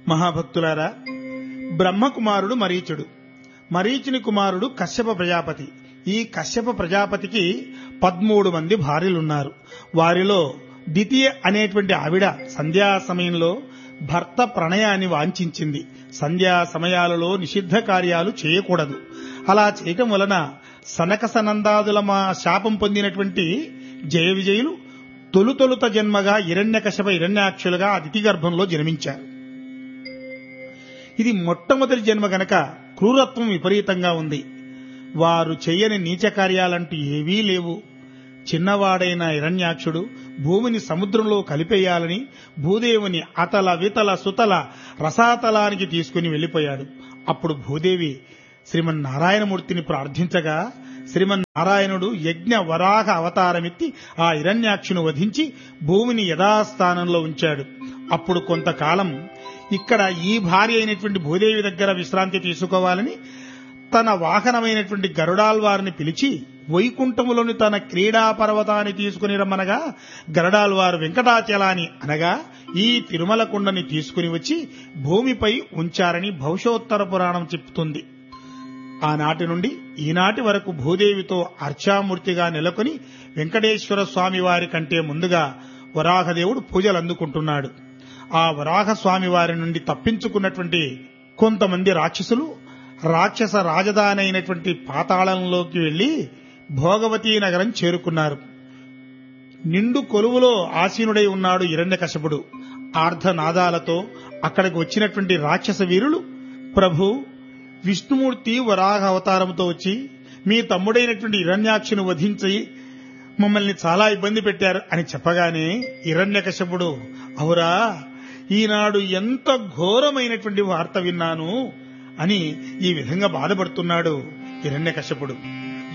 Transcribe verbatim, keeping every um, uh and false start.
మహాభక్తులారా, బ్రహ్మకుమారుడు మరీచుడు, మరీచుని కుమారుడు కశ్యప ప్రజాపతి. ఈ కశ్యప ప్రజాపతికి పదమూడు మంది భార్యలున్నారు. వారిలో ద్వితీయ అనేటువంటి ఆవిడ సంధ్యా సమయంలో భర్త ప్రణయాన్ని వాంఛించింది. సంధ్యా సమయాలలో నిషిద్ధ కార్యాలు చేయకూడదు. అలా చేయటం వలన సనక సనందాదుల మా శాపం పొందినటువంటి జయ విజయులు తొలుతొలుత జన్మగా హిరణ్యకశప హిరణ్యాక్షులుగా అతిథి గర్భంలో జన్మించారు. ఇది మొట్టమొదటి జన్మ గనక క్రూరత్వం విపరీతంగా ఉంది. వారు చెయ్యని నీచ కార్యాలంటూ ఏవీ లేవు. చిన్నవాడైన హిరణ్యాక్షుడు భూమిని సముద్రంలో కలిపేయాలని భూదేవుని అతల వితల సుతల రసాతలానికి తీసుకుని వెళ్లిపోయాడు. అప్పుడు భూదేవి శ్రీమన్నారాయణమూర్తిని ప్రార్థించగా శ్రీమన్నారాయణుడు యజ్ఞ వరాహ అవతారమెత్తి ఆ హిరణ్యాక్షును వధించి భూమిని యథాస్థానంలో ఉంచాడు. అప్పుడు కొంతకాలం ఇక్కడ ఈ భార్య అయినటువంటి భూదేవి దగ్గర విశ్రాంతి తీసుకోవాలని తన వాహనమైనటువంటి గరుడాల్వారిని పిలిచి వైకుంఠములోని తన క్రీడా పర్వతాన్ని తీసుకుని రమ్మనగా గరుడాల్వారు వెంకటాచలాని అనగా ఈ తిరుమల కొండని తీసుకుని వచ్చి భూమిపై ఉంచారని భవిష్యోత్తర పురాణం చెప్తుంది. ఆనాటి నుండి ఈనాటి వరకు భూదేవితో అర్చామూర్తిగా నెలకొని వెంకటేశ్వర స్వామి వారి కంటే ముందుగా వరాహదేవుడు పూజలు అందుకుంటున్నాడు. ఆ వరాహ స్వామి వారి నుండి తప్పించుకున్నటువంటి కొంతమంది రాక్షసులు రాక్షస రాజధాని అయినటువంటి పాతాళంలోకి వెళ్లి భోగవతీ నగరం చేరుకున్నారు. నిండు కొలువులో ఆసీనుడై ఉన్నాడు హిరణ్యకశపుడు. ఆర్ధనాదాలతో అక్కడికి వచ్చినటువంటి రాక్షస వీరులు, ప్రభు, విష్ణుమూర్తి వరాహ అవతారంతో వచ్చి మీ తమ్ముడైనటువంటి హిరణ్యాక్షును వధించి మమ్మల్ని చాలా ఇబ్బంది పెట్టారు అని చెప్పగానే హిరణ్యకశపుడు, అవురా, ఈనాడు ఎంత ఘోరమైనటువంటి వార్త విన్నాను అని ఈ విధంగా బాధపడుతున్నాడు హిరణ్యకశపుడు.